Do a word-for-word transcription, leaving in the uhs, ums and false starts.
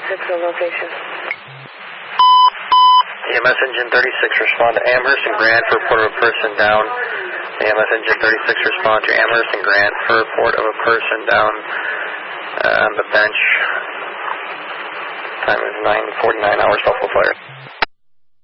thirty-six, the location. E M S Engine thirty-six, respond to Amherst and Grant for report of a person down. E M S Engine thirty-six, respond to Amherst and Grant for report of a person down uh, on the bench. Time is nine forty-nine hours, Buffalo Fire.